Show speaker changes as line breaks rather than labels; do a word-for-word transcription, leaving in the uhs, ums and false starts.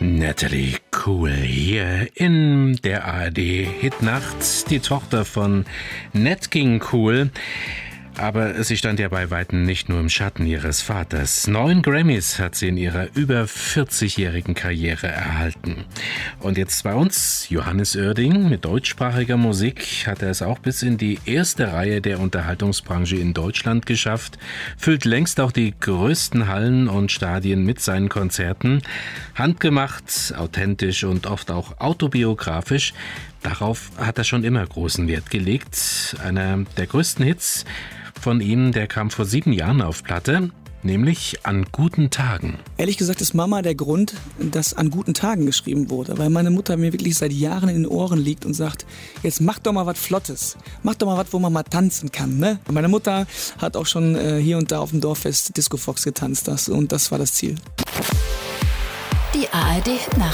Natalie Cool hier in der A R D Hitnacht, die Tochter von Nat King Cole. Aber sie stand ja bei Weitem nicht nur im Schatten ihres Vaters. Neun Grammys hat sie in ihrer über vierzigjährigen Karriere erhalten. Und jetzt bei uns, Johannes Oerding, mit deutschsprachiger Musik hat er es auch bis in die erste Reihe der Unterhaltungsbranche in Deutschland geschafft, füllt längst auch die größten Hallen und Stadien mit seinen Konzerten. Handgemacht, authentisch und oft auch autobiografisch. Darauf hat er schon immer großen Wert gelegt. Einer der größten Hits von ihm, der kam vor sieben Jahren auf Platte, nämlich An guten Tagen.
Ehrlich gesagt ist Mama der Grund, dass An guten Tagen geschrieben wurde, weil meine Mutter mir wirklich seit Jahren in den Ohren liegt und sagt, jetzt mach doch mal was Flottes, mach doch mal was, wo man mal tanzen kann. Ne? Meine Mutter hat auch schon äh, hier und da auf dem Dorffest Disco Fox getanzt das, und das war das Ziel.
Die A R D Nacht.